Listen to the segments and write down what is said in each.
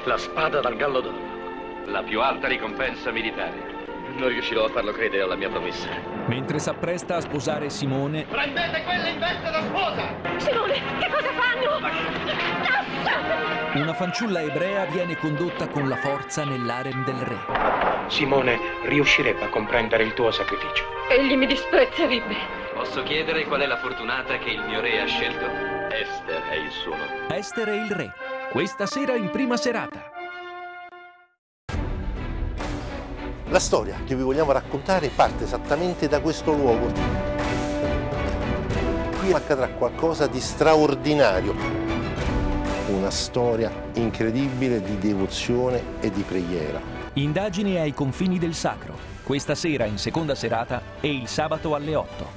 La spada dal gallo d'oro. La più alta ricompensa militare. Non riuscirò a farlo credere alla mia promessa. Mentre s'appresta a sposare Simone, Prendete quella in veste da sposa! Simone, che cosa fanno? Lasciatemi! una fanciulla ebrea viene condotta con la forza nell'harem del re. Simone riuscirebbe a comprendere il tuo sacrificio. Egli mi disprezzerebbe. Posso chiedere qual è la fortunata che il mio re ha scelto? Esther è il suo nome. Esther e il re, questa sera in prima serata. La storia che vi vogliamo raccontare parte esattamente da questo luogo. Qui accadrà qualcosa di straordinario. Una storia incredibile di devozione e di preghiera. Indagini ai confini del sacro, questa sera in seconda serata e il sabato alle 8.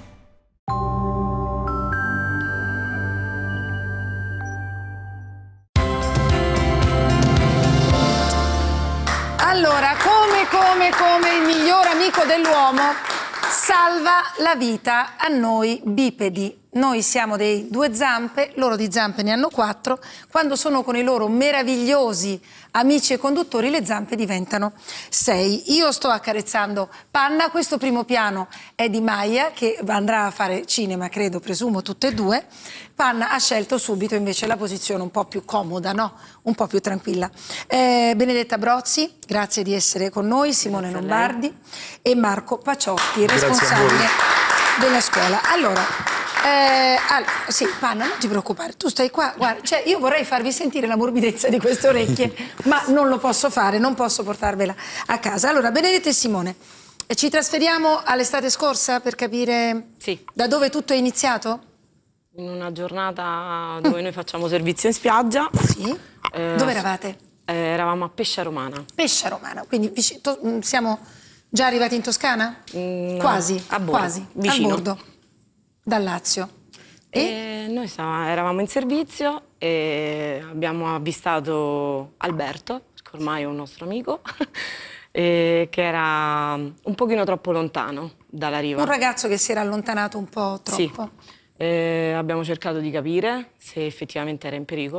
Allora, come il miglior amico dell'uomo salva la vita a noi bipedi. Noi siamo dei 2 zampe, loro di zampe ne hanno 4. Quando sono con i loro meravigliosi amici e conduttori, le zampe diventano 6. Io sto accarezzando Panna, questo primo piano è di Maya, che andrà a fare cinema, credo, presumo, tutte e 2. Panna ha scelto subito invece la posizione un po' più comoda, no? Un po' più tranquilla. Benedetta Brozzi, grazie di essere con noi, Simone Lombardi e Marco Paciotti, responsabile della scuola. Allora, sì, Panna, non ti preoccupare, tu stai qua, guarda, cioè io vorrei farvi sentire la morbidezza di queste orecchie, ma non lo posso fare, non posso portarvela a casa. Allora, Benedetta e Simone, ci trasferiamo all'estate scorsa per capire da dove tutto è iniziato? In una giornata dove noi facciamo servizio in spiaggia. Sì. Dove eravate? Eravamo a Pescia Romana. Pescia Romana, quindi siamo già arrivati in Toscana? No, Quasi, a Bordo, quasi, vicino. a Bordo, dal Lazio. E noi eravamo in servizio e abbiamo avvistato Alberto, che ormai è un nostro amico, che era un pochino troppo lontano dalla riva. Un ragazzo che si era allontanato un po' troppo. Sì. Abbiamo cercato di capire se effettivamente era in pericolo.